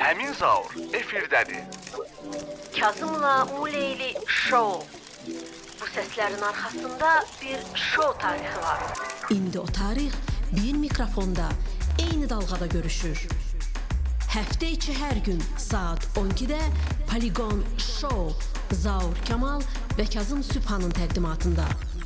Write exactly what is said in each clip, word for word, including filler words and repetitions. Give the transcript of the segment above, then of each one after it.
Həmin Zaur efirdədir. Kazımla Muleyli Show. Bu seslerin arkasında bir show tarihi var. İndi o tarix bir mikrofonda eyni dalğada görüşür. Həftə içi hər gün saat on ikidə Polygon Show Zaur Kamal və Kazım Sübhanın təqdimatında.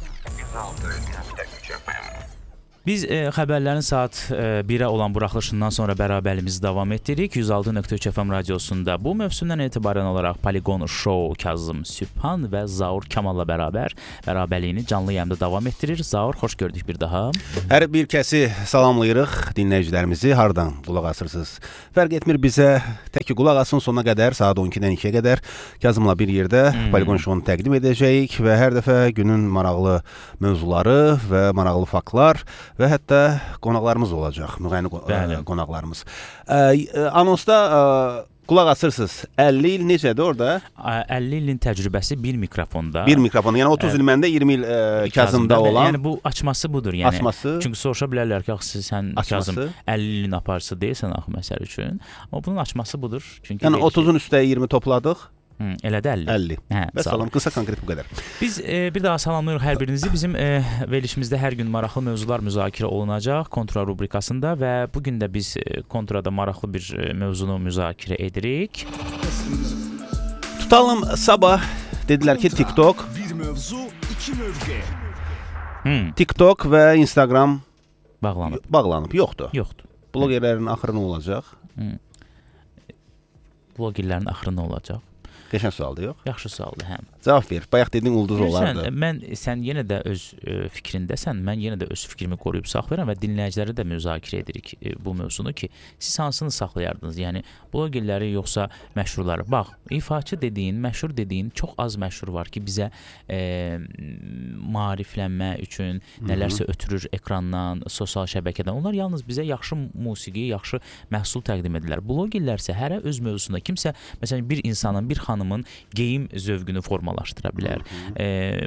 Biz e, xəbərlərin saat e, birə olan buraxılışından sonra bərabərliyimizi davam etdiririk. yüz altı nöqtə üç F M radiosunda bu mövsümdən etibarən olaraq Polygon Show Kazım Sübhan və Zaur Kamal'la bərabər bərabərliyini canlı yayımda davam etdirir. Zaur, xoş gördük bir daha. Hər bir kəsi salamlayırıq, dinləyicilərimizi hardan qulaq asırsınız. Fərq etmir bizə, tək ki qulaq asın sonuna qədər, saat on ikidən ikiyə qədər Kazımla bir yerdə hmm. Polygon Show'unu təqdim edəcəyik və hər dəfə günün maraqlı mövzuları və maraqlı faktlar və hətta qonaqlarımız olacaq, müğənni qonaqlarımız. Ə, anonsda ə, qulaq asırsınız. əlli il necədir orada? əlli ilin təcrübəsi bir mikrofonda. Bir mikrofon. Yəni otuz il məndə, iyirmi il ə, Kazımda olan. Yəni bu açması budur. Yəni, açması. Çünki soruşa bilərlər ki, axı sən açması. Kazım əlli ilin aparıcısı deyilsən axı məsəl üçün. Amma bunun açması budur. Çünki yəni otuzun üstə iyirmi topladıq. Hı, elə də əlli. əlli. Hə, və salam, qısa konkret bu qədər. Biz e, bir daha salamlayırıq hər birinizi. Bizim e, verilişimizdə hər gün maraqlı mövzular müzakirə olunacaq kontra rubrikasında və bu gün də biz e, kontrada maraqlı bir e, mövzunu müzakirə edirik. Tutalım sabah dedilər ki TikTok Bir mövzu, iki mövqe. Hmm. TikTok və Instagram bağlanıb. Bağlanıb, yoxdur. Yoxdur. Blogerlərin axırı nə olacaq? Hmm. Blogerlərin axırı nə olacaq? Qəşəng sualdır, yox? Yaxşı sualdır, həm. Cavab ver. Bayaq dediyin ulduz olardı. Sən, mən, sən yenə də öz e, fikrindəsən, mən yenə də öz fikrimi qoruyub saxlayıram və dinləyiciləri də müzakirə edirik e, bu mövzunu ki, siz hansını saxlayardınız? Yəni, blogerləri yoxsa məşhurları? Bax, ifaçı dediyin, məşhur dediyin çox az məşhur var ki, bizə e, maariflənmə üçün nələrsə ötürür ekrandan, sosial şəbəkədən. Onlar yalnız bizə yaxşı musiqi, yaxşı məhsul təqdim edirlər. Blogerlərsə hərə öz mövzusunda kimsə, məsələn, bir insanın, bir xanımın geyim zövqünü formalaşdıra bilər. E,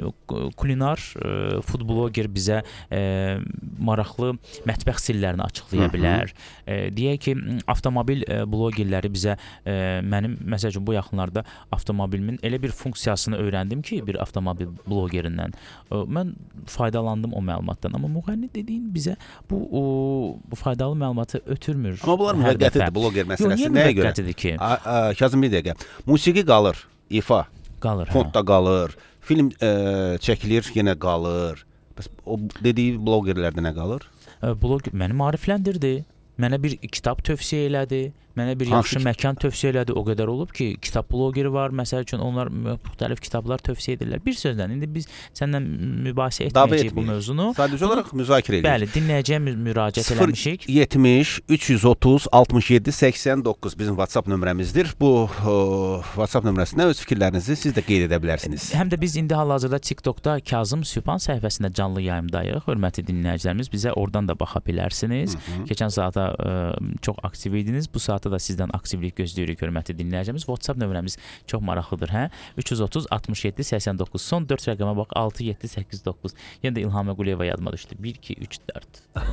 kulinar e, food bloger bizə e, maraqlı mətbəx sirlərini açıqlaya bilər. E, deyək ki, avtomobil e, blogerləri bizə e, mənim məsəl üçün bu yaxınlarda avtomobilimin elə bir funksiyasını öyrəndim ki, bir avtomobil blogerindən. E, mən faydalandım o məlumatdan, amma müğənni dediyin bizə bu o, bu faydalı məlumatı ötürmür. Amma bunlar müvəqqətidir bloger məsələsi. Nəyə görə? Ki? A, a, Kazım bir dəqiqə. Musiqi qalır, ifa qalır, fondda hə. qalır, film e, çəkilir, yenə qalır. Bəs o dediyi blogerlərdə nə qalır? E, blog məni maarifləndirdi. Mənə bir kitab tövsiyə elədi. Mənə bir yaxşı Hansı? məkan tövsiyə elədi. O qədər olub ki, kitab blogeri var. Məsəl üçün onlar müxtəlif kitablar tövsiyə edirlər. Bir sözlə, indi biz səndən mübahisə etməyəcəyik bu mövzunu. Sadəcə olaraq müzakirə edirik. Bəli, dinləyiciyə müraciət eləmişik. yetmiş üç yüz otuz altmış yeddi səksən doqquz bizim WhatsApp nömrəmizdir. Bu o, WhatsApp nömrəsində öz fikirlərinizi siz də qeyd edə bilərsiniz. Həm də biz indi hal-hazırda TikTokda Kazım Sübhan səhifəsində canlı yayımdayıq. Hörmətli dinləyicilərimiz, bizə oradan da baxa bilərsiniz. Hı -hı. Keçən saata ə, çox aktiv idiniz. Bu saat da sizdən aktivlik gözləyirik, hörmətli dinləyicimiz. WhatsApp nömrəmiz çox maraqlıdır, hə? üç yüz otuz altmış yeddi səksən doqquz. Son dörd rəqəmə bax, altı yeddi səkkiz doqquz. Yenə də İlham Əquliyeva yadıma düşdü. bir iki üç dörd.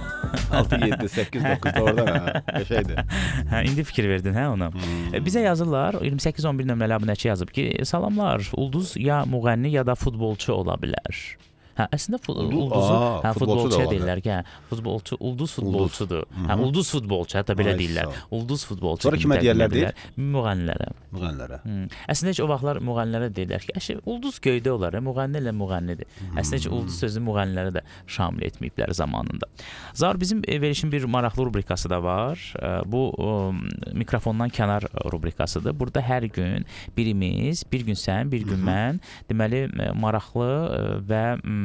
altı yeddi səkkiz doqquz da oradan ha. Qəşəngdir. Hə, indi fikir verdin hə ona. Hmm. Bizə yazırlar, iyirmi səkkiz on bir nömrəli abunəçi yazıb ki, salamlar, ulduz ya müğənni ya da futbolçu ola bilər. Hə, əslində ulduzu, hə, futbolçuya deyirlər ki, hə, futbolçu, ulduz futbolçudur. Ulduz. Hə, ulduz futbolçu, hətta belə Ay, deyirlər. Ulduz futbolçu. Sonra kimə deyirlər deyir? Müğənnilərə. Müğənnilərə. Hmm. Əslində heç o vaxtlar müğənnilərə deyirlər ki, əşi, ulduz göydə olar, müğənni ilə müğənnidir. Hmm. Əslində heç ulduz sözünü müğənnilərə də şamil etməyiblər zamanında. Zar, bizim verilişin bir maraqlı rubrikası da var. Bu o, mikrofondan kənar rubrikasıdır. Burada hər gün birimiz, bir gün sən, bir gün mən, deməli maraqlı və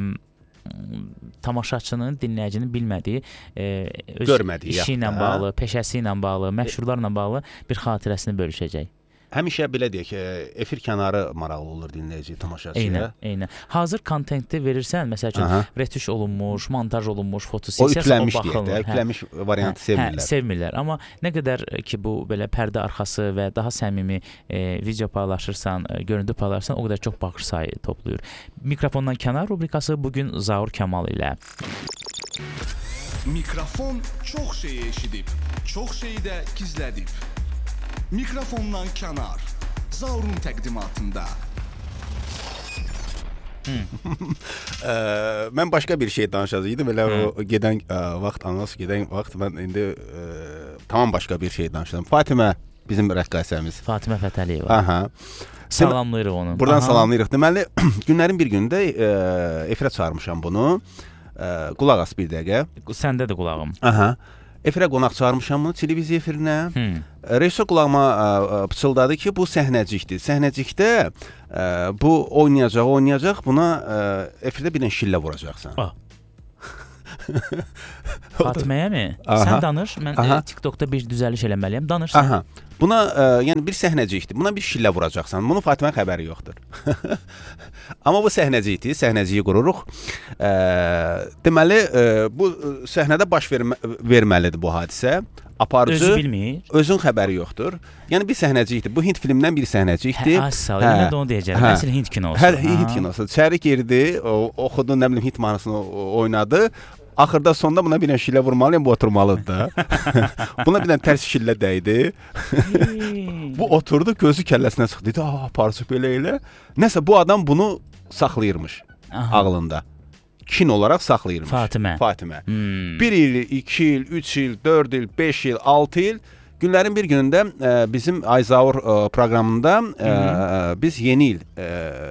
tamaşaçının, dinləyicinin bilmədiyi, e, öz Görmədiyi işi ilə yaxda, bağlı, peşəsi ilə bağlı, məşhurlarla bağlı bir xatirəsini bölüşəcək. Həmişə belə deyək ki, efir kənarı maraqlı olur dinləyici, tamaşaçıya. Eynən, eynən. Hazır kontentdə verirsən, məsəl üçün Aha. retuş olunmuş, montaj olunmuş fotosessiyası o ütlənmiş deyək də, ütlənmiş variantı hə, sevmirlər. Hə, sevmirlər. Amma nə qədər ki bu belə pərdə arxası və daha səmimi e, video paylaşırsan, e, görüntü paylaşırsan, o qədər çox baxış sayı toplayır. Mikrofondan kənar rubrikası bugün Zaur Kamal ilə. Mikrofon çox şey eşidib, çox şey də gizlədib. Mikrofondan kənar. Zaurun təqdimatında. Ə, mən başqa bir şey danışacaqdım. Elə Hı. o gedən ə, vaxt, anons gedən vaxt mən indi ə, tamam başqa bir şey danışdım. Fatimə bizim rəqqasəmiz. Fatimə Fətəliyeva. Aha. Salamlayırıq onu. Buradan Aha. salamlayırıq. Deməli, günlərin bir günündə ə, efirə çağırmışam bunu. Ə, qulaq as bir dəqiqə. Səndə də qulağım. Aha. Efirə qonaq çağırmışam bunu televiziya efirinə. Hmm. Rejissor qulağıma ə, pıçıldadı ki, bu səhnəcikdir. Səhnəcikdə ə, bu oynayacaq, oynayacaq. Buna ə, efirdə bir dənə şillə vuracaqsan. Ah. Fatiməyə mi? Aha. Sən danış. Mən Aha. e, TikTokda bir düzəliş eləməliyəm. Danış sən. Aha. Buna ə, yəni bir səhnəcikdir. Buna bir şillə vuracaqsan. Bunun Fatimənin xəbəri yoxdur. Amma bu səhnəcikdir. Səhnəciyi qururuq. Ə, deməli, ə, bu səhnədə baş vermə, verməlidir bu hadisə. Aparıcı Özü bilmir. Özün xəbəri yoxdur. Yəni bir səhnəcikdir. Bu Hind filmindən bir səhnəcikdir. Hə, sağ ol. Mən də onu deyəcəyəm. Hə. Əsl Hind kinosu. Hə, Hind kinosu. İçəri girdi, o, oxudu, nə bilim Hind mahnısını oynadı. Axırda sonda buna bir dənə şillə vurmalıyam, bu oturmalıdır da. Buna bir dənə tərs şillə dəydi. Bu oturdu, gözü kəlləsinə çıxdı. Dedi, "Ah, aparıcı belə elə." Nəsə bu adam bunu saxlayırmış Aha. ağlında. Kin olaraq saxlayırmış. Fatimə. Fatimə. Hmm. bir il, iki il, üç il, dörd il, beş il, altı il günlərin bir günündə ə, bizim Ayzaur ə, proqramında ə, biz yeni il ə,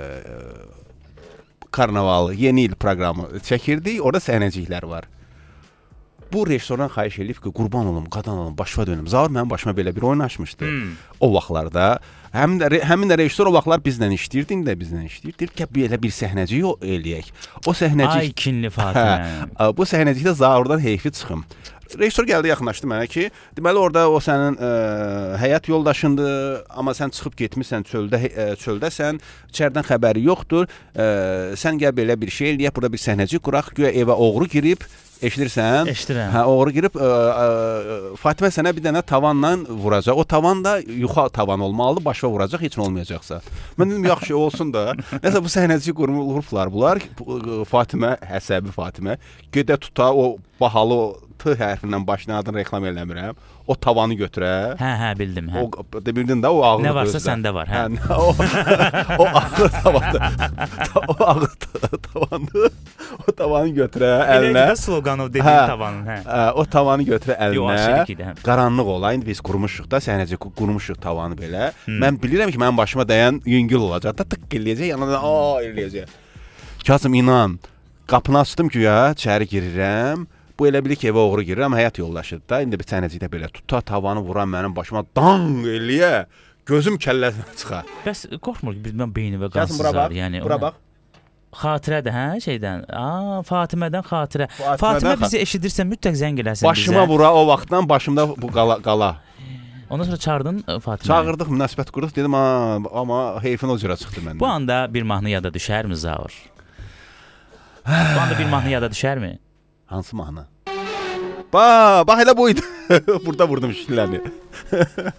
karnavalı, yeni il proqramı çəkirdik. Orada səhnəciklər var. Bu rejissordan xahiş edib ki, qurban olum, qadan olum, başıma dönüm. Zaur mənim başıma belə bir oyun açmışdı. Hmm. O vaxtlarda həmin də həmin də rejissor o vaxtlar bizlə işləyirdi, indi də bizlə işləyir. Deyir ki, belə bir səhnəcik eləyək. O səhnəcik Ay kinli Fatimə. Hə, bu səhnəcikdə Zaurdan heyfi çıxım. Rejissor gəldi, yaxınlaşdı mənə ki, deməli orada o sənin ə, həyat yoldaşındır, amma sən çıxıb getmisən çöldə, ə, çöldəsən, içərdən xəbəri yoxdur. Ə, sən gəl belə bir şey eləyək, burada bir səhnəcik quraq, güya evə oğru girib, eşidirsən? Eşidirəm. Hə, oğru girib ə, ə, Fatimə sənə bir dənə tavanla vuracaq. O tavan da yuxa tavan olmalıdır, başa vuracaq, heç nə olmayacaqsa. Mən dedim, yaxşı olsun da. Nəsə bu səhnəcik qurmurlar bunlar. Fatimə, həsəbi Fatimə, gedə tuta o bahalı o T hərfindən başlayan adını reklam eləmirəm. O tavanı götürə. Hə, hə, bildim, hə. O bildin də o ağır. Nə varsa gözlə. səndə var, hə. hə o, o ağır tavanı. O ağır tavanı. O tavanı götürə əlinə. Elə sloqanı dediyin hə, tavanın, hə. Ə, o tavanı götürə Yo, əlinə. idi, hə. Qaranlıq ola. İndi biz qurmuşuq da, səhnəcə qurmuşuq tavanı belə. Hmm. Mən bilirəm ki, mənim başıma dəyən yüngül olacaq. Da tık eləyəcək, yanına a eləyəcək. Kazım inan, qapını açdım ki, ya, içəri girirəm. Bu elə bilir ki, evə oğru girir, amma həyat yoldaşıdır da. İndi bir sənəcikdə belə tuta tavanı vuran mənim başıma dan eləyə, gözüm kəlləsinə çıxar. Bəs qorxmur ki, bizdən beynivə qan Kazım, bura sızar, bax, yəni. bura ona- bax. Xatirədir, hə, şeydən. Aa, Fatimədən xatirə. Fatimədən Fatimə xa- bizi eşidirsə mütləq zəng eləsin Başıma bizə. vura o vaxtdan başımda bu qala. qala. Ondan sonra çağırdın Fatiməni. Çağırdıq, münasibət qurduq, dedim, "A, amma heyfin o cürə çıxdı məndən." Bu anda bir mahnı yada düşərmi Zaur? Bu anda bir mahnı yada düşərmi? Hansı mahnı? Bax, bax elə bu idi. Burada vurdum şilləni.